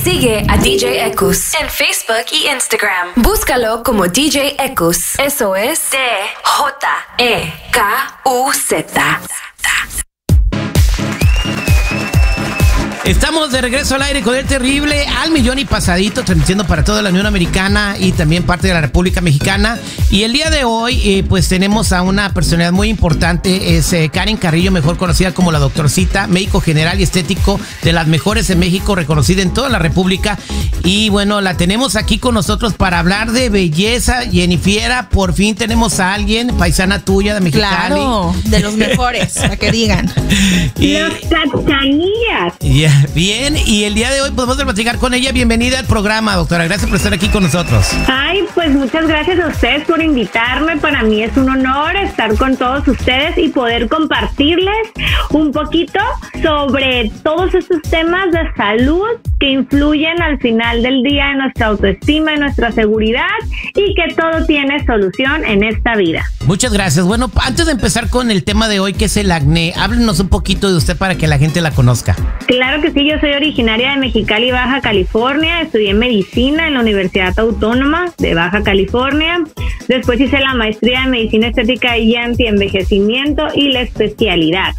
Sigue a DJ Ekus en Facebook y Instagram. Búscalo como DJ Ekus. Eso es DJEKUZ. Estamos de regreso al aire con el terrible al millón y pasadito, transmitiendo para toda la Unión Americana y también parte de la República Mexicana. Y el día de hoy, pues tenemos a una personalidad muy importante, es Karen Carrillo, mejor conocida como la Doctorcita, médico general y estético de las mejores en México, reconocida en toda la República. Y bueno, la tenemos aquí con nosotros para hablar de belleza. Jennifiera, por fin tenemos a alguien, paisana tuya de Mexicali. Claro, de los mejores, para que digan. Los cachanillas. Yeah. Bien, y el día de hoy podemos platicar con ella. Bienvenida al programa, doctora. Gracias por estar aquí con nosotros. Ay, pues muchas gracias a ustedes por invitarme. Para mí es un honor estar con todos ustedes y poder compartirles un poquito sobre todos estos temas de salud que influyen al final del día en nuestra autoestima, en nuestra seguridad y que todo tiene solución en esta vida. Muchas gracias. Bueno, antes de empezar con el tema de hoy, que es el acné, háblenos un poquito de usted para que la gente la conozca. Claro que sí, yo soy originaria de Mexicali, Baja California. Estudié medicina en la Universidad Autónoma de Baja California. Después hice la maestría de medicina estética y antienvejecimiento y la especialidad.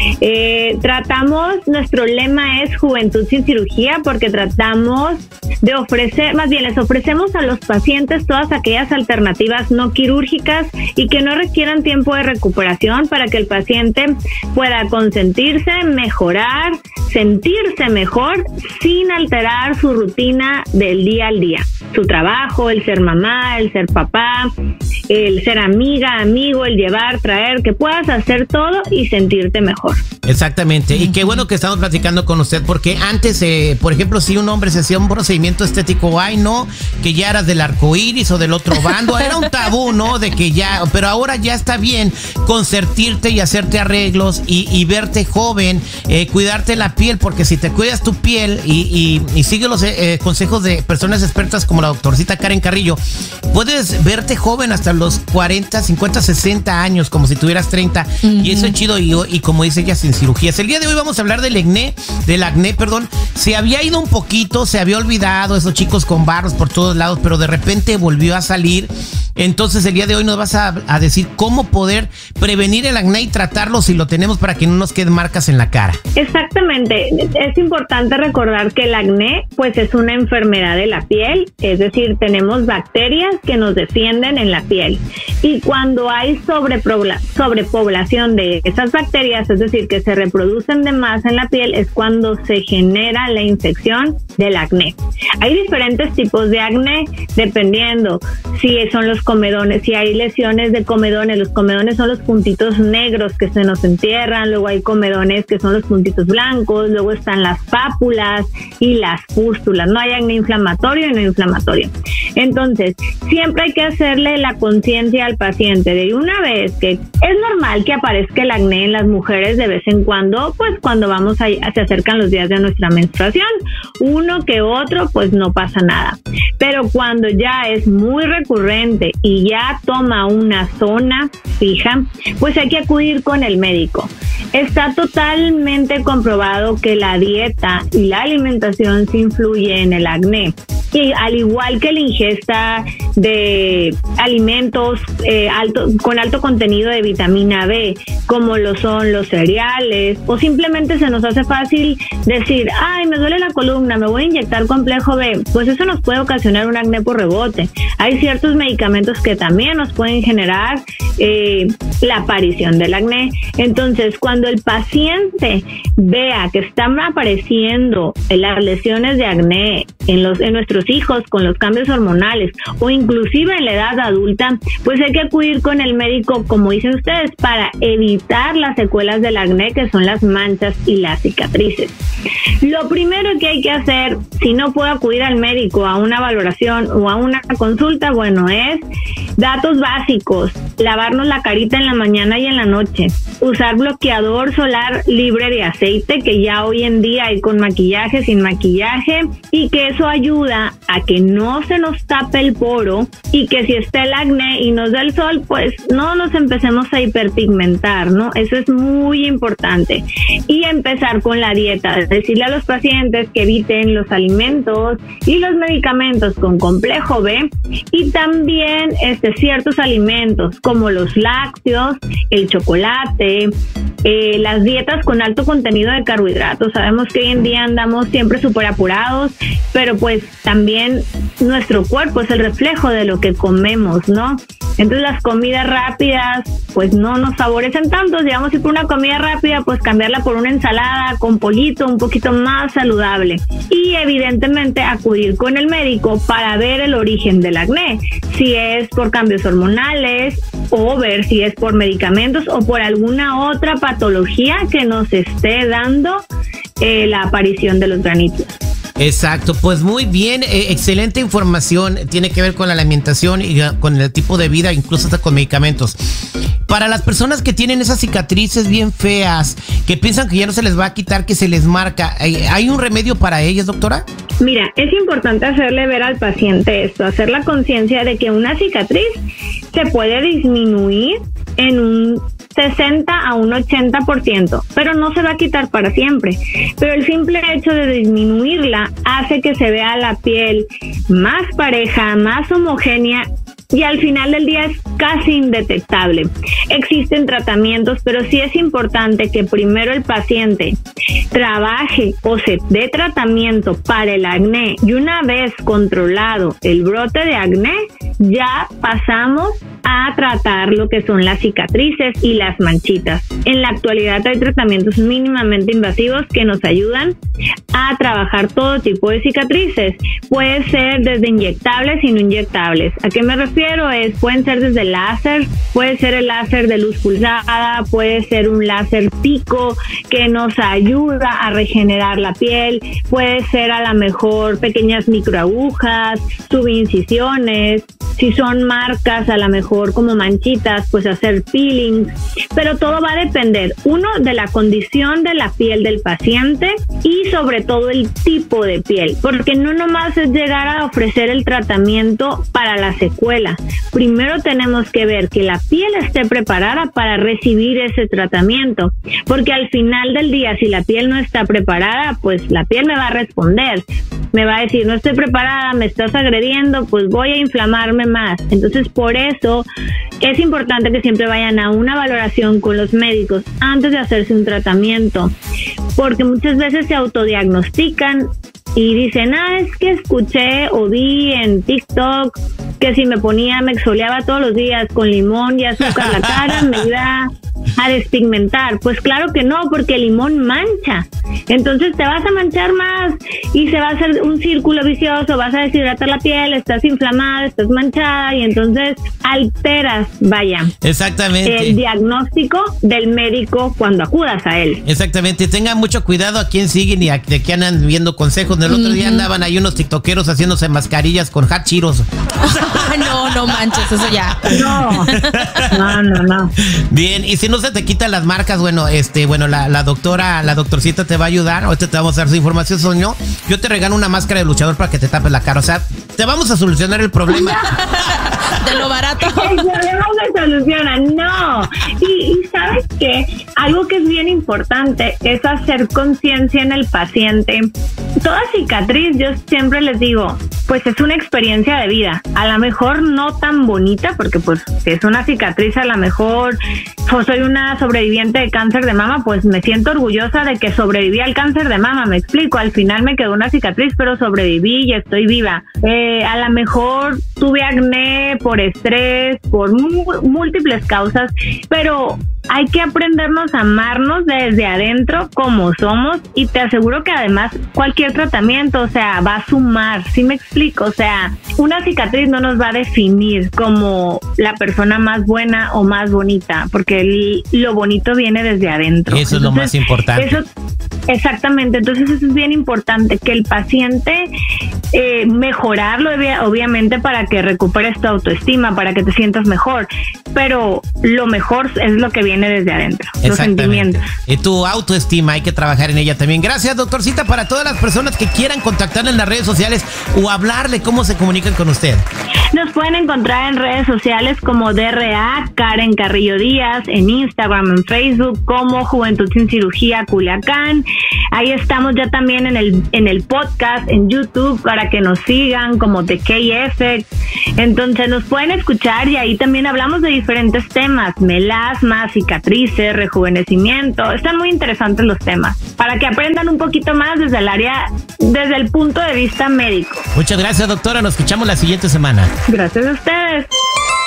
Nuestro lema es Juventud sin Cirugía, porque tratamos de ofrecer, más bien les ofrecemos a los pacientes todas aquellas alternativas no quirúrgicas y que no requieran tiempo de recuperación para que el paciente pueda consentirse, mejorar, sentirse mejor sin alterar su rutina del día al día. Su trabajo, el ser mamá, el ser papá, el ser amiga, amigo, el llevar, traer, que puedas hacer todo y sentirte mejor. Exactamente, y qué bueno que estamos platicando con usted, porque antes, por ejemplo, si un hombre se hacía un procedimiento estético, ay no, que ya eras del arco iris o del otro bando, era un tabú, ¿no? De que ya, pero ahora ya está bien consentirte y hacerte arreglos y verte joven, cuidarte la piel, porque si te cuidas tu piel y sigues los consejos de personas expertas como la doctorcita Karen Carrillo, puedes verte joven hasta los 40, 50, 60 años, como si tuvieras 30, y eso es chido, y como dice ella, sin cirugías. El día de hoy vamos a hablar del acné, se había ido un poquito, se había olvidado, esos chicos con barros por todos lados, pero de repente volvió a salir. Entonces el día de hoy nos vas a decir cómo poder prevenir el acné y tratarlo si lo tenemos, para que no nos queden marcas en la cara. Exactamente, es importante recordar que el acné pues es una enfermedad de la piel, es decir, tenemos bacterias que nos defienden en la piel, y cuando hay sobrepoblación de esas bacterias, es decir, que se reproducen de más en la piel, es cuando se genera la infección del acné. Hay diferentes tipos de acné dependiendo si son los comedones, si hay lesiones de comedones. Los comedones son los puntitos negros que se nos entierran, luego hay comedones que son los puntitos blancos, luego están las pápulas y las pústulas. No hay acné inflamatorio y no inflamatorio. Entonces, siempre hay que hacerle la conciencia al paciente de una vez que es normal que aparezca el acné en las mujeres de vez en cuando, pues cuando se acercan los días de nuestra menstruación, uno que otro, pues no pasa nada. Pero cuando ya es muy recurrente y ya toma una zona fija, pues hay que acudir con el médico. Está totalmente comprobado que la dieta y la alimentación sí influye en el acné. Y al igual que la ingesta de alimentos con alto contenido de vitamina B, como lo son los cereales, o simplemente se nos hace fácil decir, ay, me duele la columna, me voy a inyectar complejo B, pues eso nos puede ocasionar un acné por rebote. Hay ciertos medicamentos que también nos pueden generar la aparición del acné. Entonces, cuando el paciente vea que están apareciendo las lesiones de acné en nuestros hijos con los cambios hormonales o inclusive en la edad adulta, pues hay que acudir con el médico, como dicen ustedes, para evitar las secuelas del acné, que son las manchas y las cicatrices. Lo primero que hay que hacer, si no puedo acudir al médico a una valoración o a una consulta, bueno, es datos básicos: lavarnos la carita en la mañana y en la noche, usar bloqueador solar libre de aceite, que ya hoy en día hay con maquillaje, sin maquillaje, y que eso ayuda a que no se nos tape el poro y que si está el acné y nos da el sol, pues no nos empecemos a hiperpigmentar, ¿no? Eso es muy importante. Y empezar con la dieta, decirle a los pacientes que eviten los alimentos y los medicamentos con complejo B y también ciertos alimentos como los lácteos, el chocolate, las dietas con alto contenido de carbohidratos. Sabemos que hoy en día andamos siempre súper apurados, pero pues también nuestro cuerpo es el reflejo de lo que comemos, ¿no? Entonces las comidas rápidas pues no nos favorecen tanto. Si vamos a ir por una comida rápida, pues cambiarla por una ensalada con pollito, un poquito más saludable. Y evidentemente acudir con el médico para ver el origen del acné, si es por cambios hormonales o ver si es por medicamentos o por alguna otra patología que nos esté dando la aparición de los granitos. Exacto, pues muy bien, excelente información, tiene que ver con la alimentación y con el tipo de vida, incluso hasta con medicamentos. Para las personas que tienen esas cicatrices bien feas, que piensan que ya no se les va a quitar, que se les marca, ¿hay un remedio para ellas, doctora? Mira, es importante hacerle ver al paciente esto, hacer la conciencia de que una cicatriz se puede disminuir en un 60 a un 80%, pero no se va a quitar para siempre. Pero el simple hecho de disminuirla hace que se vea la piel más pareja, más homogénea y al final del día es casi indetectable. Existen tratamientos, pero sí es importante que primero el paciente trabaje o se dé tratamiento para el acné y una vez controlado el brote de acné, ya pasamos a tratar lo que son las cicatrices y las manchitas. En la actualidad hay tratamientos mínimamente invasivos que nos ayudan a trabajar todo tipo de cicatrices. Puede ser desde inyectables y no inyectables. ¿A qué me refiero? Pueden ser desde láser, puede ser el láser de luz pulsada, puede ser un láser pico que nos ayuda a regenerar la piel, puede ser a lo mejor pequeñas microagujas, subincisiones. Si son marcas, a lo mejor como manchitas, pues hacer peelings, pero todo va a depender, uno, de la condición de la piel del paciente y sobre todo el tipo de piel, porque no nomás es llegar a ofrecer el tratamiento para la secuela. Primero tenemos que ver que la piel esté preparada para recibir ese tratamiento, porque al final del día, si la piel no está preparada, pues la piel me va a responder. Me va a decir, no estoy preparada, me estás agrediendo, pues voy a inflamarme más. Entonces, por eso es importante que siempre vayan a una valoración con los médicos antes de hacerse un tratamiento, porque muchas veces se autodiagnostican y dicen, es que escuché o vi en TikTok que si me exfoliaba todos los días con limón y azúcar la cara, me iba a despigmentar. Pues claro que no, porque el limón mancha. Entonces te vas a manchar más y se va a hacer un círculo vicioso, vas a deshidratar la piel, estás inflamada, estás manchada y entonces alteras, exactamente, el diagnóstico del médico cuando acudas a él. Exactamente, tengan mucho cuidado a quién siguen y de qué andan viendo consejos. El otro día andaban ahí unos tiktokeros haciéndose mascarillas con hachiros. No manches, eso ya. No. Bien, y si no se te quitan las marcas, la doctorcita te va a ayudar. Ahorita te vamos a dar su información, Soñó. Yo te regalo una máscara de luchador para que te tapes la cara. O sea, te vamos a solucionar el problema. De lo barato. El problema se soluciona, no. Y ¿sabes qué? Algo que es bien importante es hacer conciencia en el paciente. Toda cicatriz, yo siempre les digo, pues es una experiencia de vida. A lo mejor no tan bonita, porque pues si es una cicatriz, a lo mejor pues soy una sobreviviente de cáncer de mama, pues me siento orgullosa de que sobreviví al cáncer de mama, me explico. Al final me quedó una cicatriz, pero sobreviví y estoy viva. A lo mejor tuve acné por estrés, por múltiples causas, pero hay que aprendernos a amarnos desde adentro como somos, y te aseguro que además cualquier tratamiento, o sea, va a sumar, ¿sí me explico? O sea, una cicatriz no nos va a definir como la persona más buena o más bonita, porque lo bonito viene desde adentro. Eso es lo más importante. Exactamente, entonces eso es bien importante, que el paciente mejorarlo obviamente para que recuperes tu autoestima, para que te sientas mejor, pero lo mejor es lo que viene desde adentro, los sentimientos. Tu autoestima hay que trabajar en ella también. Gracias, doctorcita. Para todas las personas que quieran contactarle en las redes sociales o hablarle, ¿cómo se comunican con usted? Nos pueden encontrar en redes sociales como DRA Karen Carrillo Díaz, en Instagram, en Facebook como Juventud Sin Cirugía Culiacán. Ahí estamos ya también en el podcast, en YouTube, para que nos sigan como The KF. Entonces nos pueden escuchar y ahí también hablamos de diferentes temas, melasma, cicatrices, rejuvenecimiento. Están muy interesantes los temas, para que aprendan un poquito más desde el punto de vista médico. Muchas gracias, doctora. Nos escuchamos la siguiente semana. Gracias a ustedes.